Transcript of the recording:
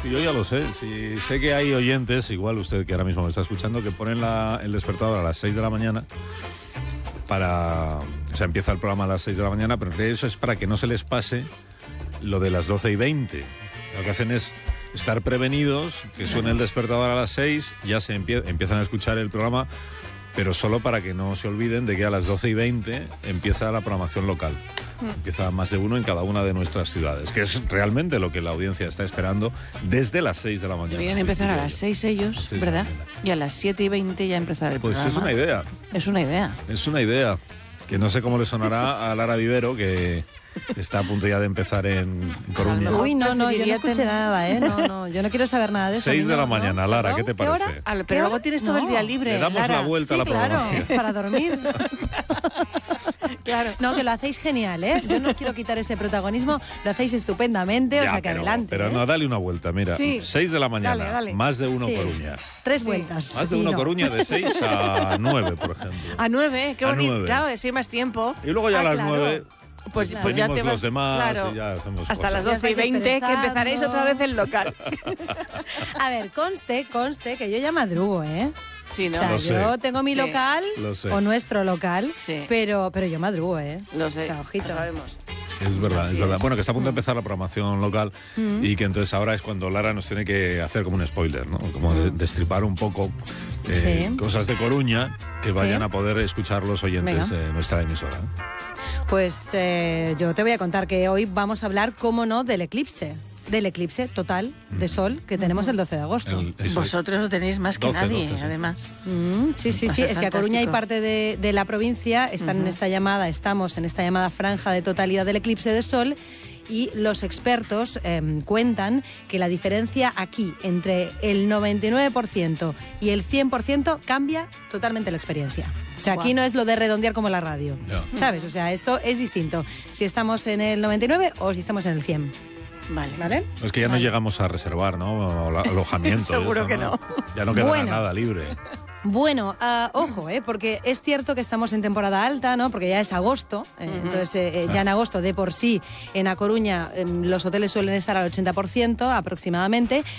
Sí, yo ya lo sé. Sí, sé que hay oyentes, igual usted que ahora mismo me está escuchando, que ponen el despertador a las 6 de la mañana o sea, empieza el programa a las 6 de la mañana, pero en realidad eso es para que no se les pase lo de las 12:20. Lo que hacen es estar prevenidos, que suene el despertador a las 6, ya se empiezan a escuchar el programa, pero solo para que no se olviden de que a las 12:20 empieza la programación local. Empieza más de uno en cada una de nuestras ciudades, que es realmente lo que la audiencia está esperando desde las 6 de la mañana. Deberían empezar a las 6 ellos, ¿verdad? Y a las 7:20 ya empezar el programa. Pues es una idea. Es una idea. Es una idea. Que no sé cómo le sonará a Lara Vivero, que está a punto ya de empezar en Coruña. Uy, no, yo no escuché nada, ¿eh? No, yo no quiero saber nada de eso. 6 de la mañana, Lara, ¿qué te parece? Pero luego tienes todo el día libre, Le damos Lara. la vuelta a la programación. Para dormir. Claro. No, que lo hacéis genial, ¿eh? Yo no os quiero quitar ese protagonismo, lo hacéis estupendamente, o sea que adelante. Pero no, dale una vuelta, mira. Sí. 6 de la mañana, Dale. más de uno Sí. Coruña. 3 vueltas. Más de uno Coruña, de 6 a 9, por ejemplo. A 9, qué A bonito. 9. Claro, así hay más tiempo. Y luego ya a las claro. 9... Pues ya venimos te vas, los demás claro, y ya hacemos hasta cosas. las Ya 12:20 que estáis empezaréis otra vez el local. A ver, conste que yo ya madrugo, ¿eh? Sí, ¿no? O sea, Lo sé. yo tengo mi Sí. local, Lo sé. o nuestro local, Sí. pero yo madrugo, ¿eh? Lo sé, O sea, ojito. lo sabemos. Es verdad, Así es verdad. es. Bueno, que está a punto de empezar la programación local y que entonces ahora es cuando Lara nos tiene que hacer como un spoiler, ¿no? Como destripar un poco Sí. cosas de Coruña que vayan Sí. a poder escuchar los oyentes Venga. de nuestra emisora. Pues yo te voy a contar que hoy vamos a hablar, cómo no, del eclipse total de sol que tenemos el 12 de agosto. Eso es. Vosotros lo tenéis más que 12, nadie, 12, sí. además. Sí, Va a ser es que a Coruña y fantástico. parte de la provincia estamos en esta llamada franja de totalidad del eclipse de sol, y los expertos cuentan que la diferencia aquí entre el 99% y el 100% cambia totalmente la experiencia. O sea, aquí no es lo de redondear como la radio, Ya. ¿sabes? O sea, esto es distinto si estamos en el 99 o si estamos en el 100, Vale. ¿vale? Es que ya no llegamos a reservar, ¿no? Alojamiento. Seguro eso, que no. Ya no quedará Bueno. nada libre. Bueno, ojo, porque es cierto que estamos en temporada alta, ¿no? Porque ya es agosto, entonces ya en agosto de por sí en A Coruña los hoteles suelen estar al 80% aproximadamente,